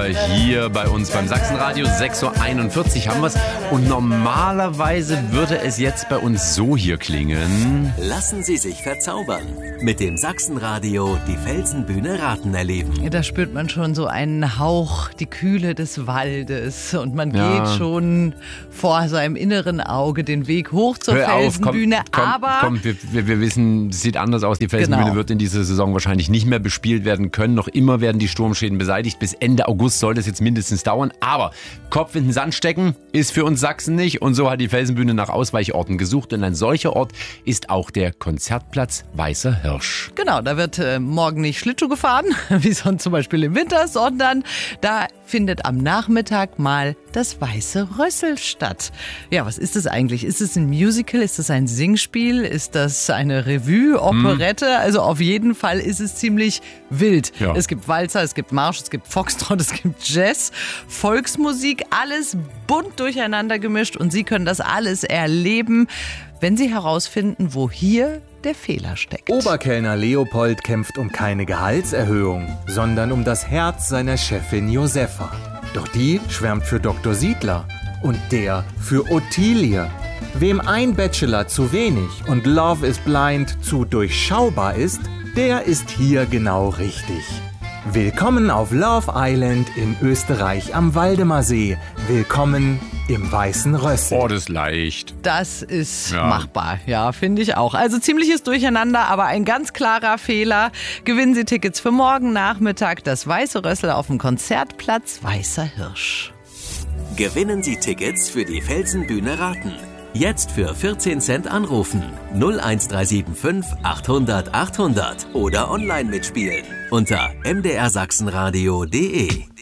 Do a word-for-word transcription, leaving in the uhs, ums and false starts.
hier bei uns beim Sachsenradio. sechs Uhr einundvierzig haben wir es. Und normalerweise würde es jetzt bei uns so hier klingen. Lassen Sie sich verzaubern. Mit dem Sachsenradio die Felsenbühne Raten erleben. Da spürt man schon so einen Hauch, die Kühle des Waldes. Und man Ja. geht schon vor seinem inneren Auge den Weg hoch zur Hör auf, Felsenbühne. komm, komm, aber komm, wir, wir, wir wissen, es sieht anders aus. Die Felsenbühne Genau. wird in dieser Saison wahrscheinlich nicht mehr bespielt werden können. Noch immer werden die Sturmschäden beseitigt. Bis Ende August soll das jetzt mindestens dauern. Aber Kopf in den Sand stecken ist für uns Sachsen nicht. Und so hat die Felsenbühne nach Ausweichorten gesucht. Und ein solcher Ort ist auch der Konzertplatz Weißer Hirsch. genau, da wird äh, morgen nicht Schlittschuh gefahren, wie sonst zum Beispiel im Winter, sondern da findet am Nachmittag mal das Weiße Rössel statt. Ja, was ist das eigentlich? Ist es ein Musical? Ist es ein Singspiel? Ist das eine Revue, Operette? Hm. Also auf jeden Fall ist es ziemlich wild. Ja. Es gibt Walzer, es gibt Marsch, es gibt Foxtrot, es gibt Jazz, Volksmusik, alles bunt durcheinander gemischt und Sie können das alles erleben, wenn Sie herausfinden, wo hier der Fehler steckt. Oberkellner Leopold kämpft um keine Gehaltserhöhung, sondern um das Herz seiner Chefin Josefa. Doch die schwärmt für Doktor Siedler und der für Ottilie. Wem ein Bachelor zu wenig und Love is Blind zu durchschaubar ist, der ist hier genau richtig. Willkommen auf Love Island in Österreich am Waldemarsee. Willkommen im Weißen Rössel. Oh, das ist leicht. Das ist Ja. machbar, ja, finde ich auch. Also ziemliches Durcheinander, aber ein ganz klarer Fehler. Gewinnen Sie Tickets für morgen Nachmittag, das Weiße Rössel auf dem Konzertplatz Weißer Hirsch. Gewinnen Sie Tickets für die Felsenbühne Raten. Jetzt für vierzehn Cent anrufen. null eins drei sieben fünf achthundert achthundert oder online mitspielen unter m d r sachsenradio punkt d e.